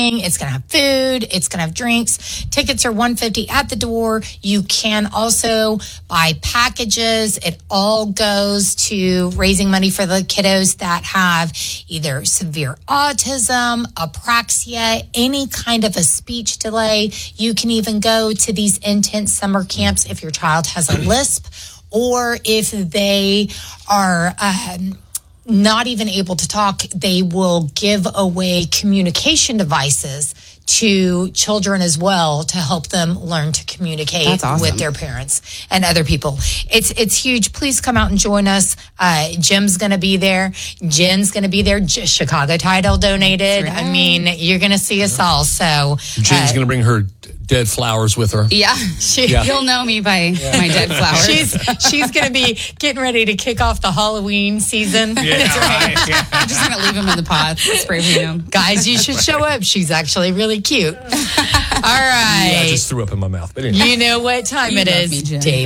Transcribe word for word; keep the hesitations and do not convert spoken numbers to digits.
everything. It's going to have food. It's going to have drinks. Tickets are one hundred fifty dollars at the door. You can also buy packages. It all goes to raising money for the kiddos that have either severe autism, apraxia, any kind of a speech delay. You can even go to these intense summer camps if your child has a lisp or if they are um, not even able to talk. They will give away communication devices to children as well to help them learn to communicate awesome. with their parents and other people. It's it's huge. Please come out and join us. Uh, Jim's going to be there. Jen's going to be there. J- Chicago Title donated. Right. I mean, you're going to see us all. So Jen's uh, going to bring her dead flowers with her. Yeah. She, Yeah. You'll know me by my dead flowers. She's she's going to be getting ready to kick off the Halloween season. Yeah, right. Yeah. I'm just going to leave them in the pot. Spray paint them. Guys, you should show up. She's actually really cute. All right. Yeah, I just threw up in my mouth. But anyway. You know what time You it love is. me, Jen. Dave